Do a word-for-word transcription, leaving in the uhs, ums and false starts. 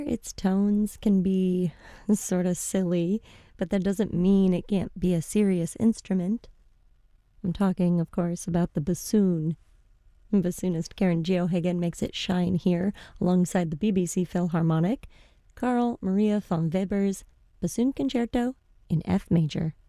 Its tones can be sort of silly, but that doesn't mean it can't be a serious instrument. I'm talking, of course, about the bassoon. Bassoonist Karen Geohagen makes it shine here alongside the B B C Philharmonic, Carl Maria von Weber's Bassoon Concerto in F major.